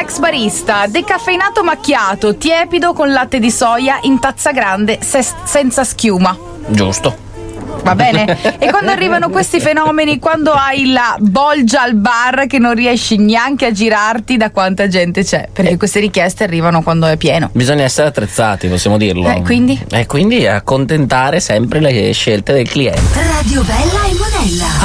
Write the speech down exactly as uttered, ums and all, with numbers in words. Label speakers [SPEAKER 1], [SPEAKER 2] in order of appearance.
[SPEAKER 1] ex barista, decaffeinato macchiato, tiepido con latte di soia in tazza grande se- senza schiuma.
[SPEAKER 2] Giusto.
[SPEAKER 1] Va bene? E quando arrivano questi fenomeni, quando hai la bolgia al bar che non riesci neanche a girarti da quanta gente c'è, perché queste richieste arrivano quando è pieno.
[SPEAKER 2] Bisogna essere attrezzati, possiamo dirlo.
[SPEAKER 1] Eh, quindi?
[SPEAKER 2] E quindi accontentare sempre le scelte del cliente.
[SPEAKER 3] Radio Bella e Monella.